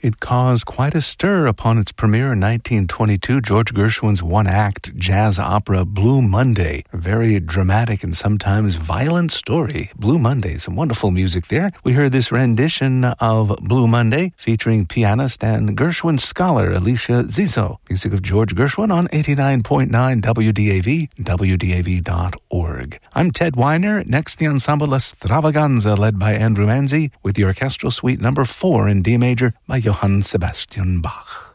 It caused quite a stir upon its premiere in 1922, George Gershwin's one-act jazz opera Blue Monday. A very dramatic and sometimes violent story. Blue Monday, some wonderful music there. We heard this rendition of Blue Monday featuring pianist and Gershwin scholar Alicia Zizzo. Music of George Gershwin on 89.9 WDAV, WDAV.org. I'm Ted Weiner. Next, the Ensemble Stravaganza led by Andrew Manzi with the Orchestral Suite number 4 in D major by Johann Sebastian Bach.